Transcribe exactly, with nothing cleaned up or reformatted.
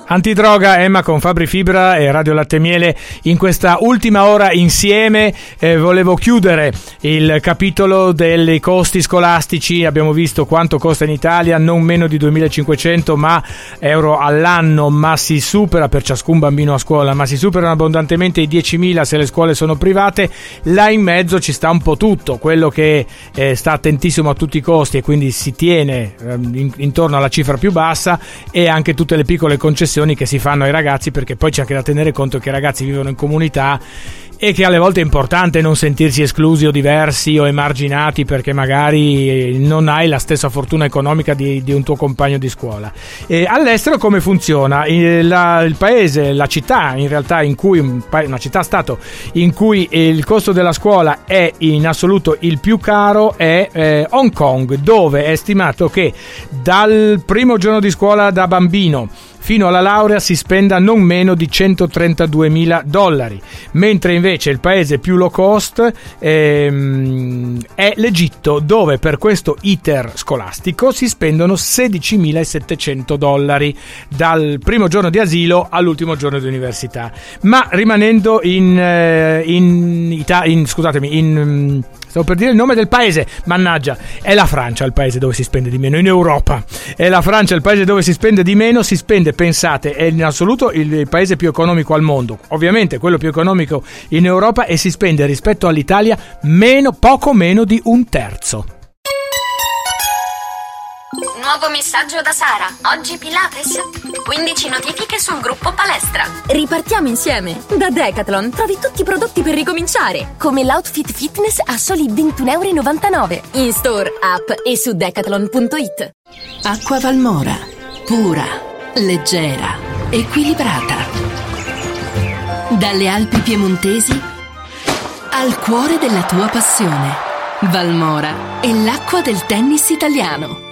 Antidroga, Emma con Fabri Fibra e Radio Latte Miele in questa ultima ora insieme. Eh, volevo chiudere il capitolo dei costi scolastici. Abbiamo visto quanto costa in Italia, non meno di duemilacinquecento ma euro all'anno, ma si supera per ciascun bambino a scuola, ma si superano abbondantemente i diecimila se le scuole sono private. Là in mezzo ci sta un po' tutto, quello che eh, sta attentissimo a tutti i costi e quindi si tiene eh, in, intorno alla cifra più bassa, e anche tutte le piccole concessioni che si fanno ai ragazzi, perché poi c'è anche da tenere conto che i ragazzi vivono in comunità e che alle volte è importante non sentirsi esclusi o diversi o emarginati perché magari non hai la stessa fortuna economica di, di un tuo compagno di scuola. E all'estero come funziona? Il, la, il paese, la città in realtà in cui una città-stato in cui il costo della scuola è in assoluto il più caro è eh, Hong Kong, dove è stimato che dal primo giorno di scuola da bambino fino alla laurea si spenda non meno di centotrentaduemila dollari, mentre invece il paese più low cost ehm, è l'Egitto, dove per questo iter scolastico si spendono sedicimilasettecento dollari dal primo giorno di asilo all'ultimo giorno di università. Ma rimanendo in, in, Ita- in scusatemi in stavo per dire il nome del paese, mannaggia, è la Francia il paese dove si spende di meno in Europa. È la Francia il paese dove si spende di meno, si spende, pensate, è in assoluto il paese più economico al mondo, ovviamente quello più economico in Europa, e si spende rispetto all'Italia meno, poco meno di un terzo. Nuovo messaggio da Sara. Oggi Pilates. quindici notifiche sul gruppo palestra. Ripartiamo insieme. Da Decathlon trovi tutti i prodotti per ricominciare, come l'outfit fitness a soli ventuno e novantanove euro. In store, app e su decathlon punto it. Acqua Valmora. Pura, leggera, equilibrata. Dalle Alpi piemontesi al cuore della tua passione. Valmora è l'acqua del tennis italiano.